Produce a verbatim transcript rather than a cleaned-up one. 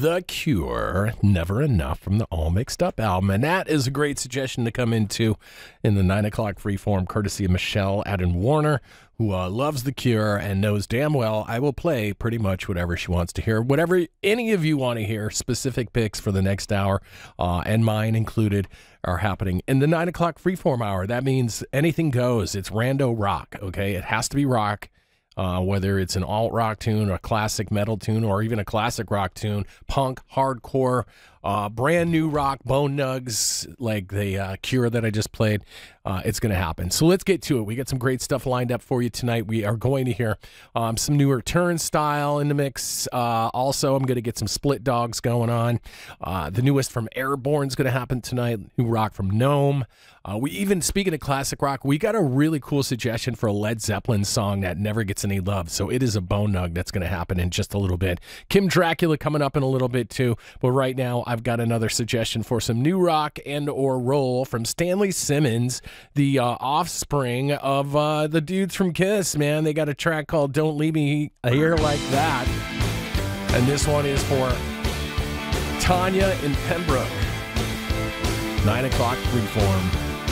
The Cure, Never Enough from the All Mixed Up album. And that is a great suggestion to come into in the nine o'clock freeform, courtesy of Michelle Adden Warner, who uh, loves The Cure and knows damn well I will play pretty much whatever she wants to hear. Whatever any of you want to hear, specific picks for the next hour, uh, and mine included, are happening in the nine o'clock freeform hour. That means anything goes. It's rando rock, okay? It has to be rock. Uh, whether it's an alt-rock tune, a classic metal tune, or even a classic rock tune, punk, hardcore, uh, brand new rock, Bone Nugs, like the uh, Cure that I just played, uh, it's going to happen. So let's get to it. We got some great stuff lined up for you tonight. We are going to hear um, some newer Turnstile in the mix. Uh, also, I'm going to get some Split Dogs going on. Uh, the newest from Airborne is going to happen tonight, new rock from Gnome. Uh, we even, speaking of classic rock, we got a really cool suggestion for a Led Zeppelin song that never gets any love. So it is a bone nug that's going to happen in just a little bit. Kim Dracula coming up in a little bit too. But right now, I've got another suggestion for some new rock and or roll from Stanley Simmons, the uh, offspring of uh, the dudes from Kiss, man. They got a track called Don't Leave Me Here Like That. And this one is for Tanya in Pembroke. nine o'clock freeform.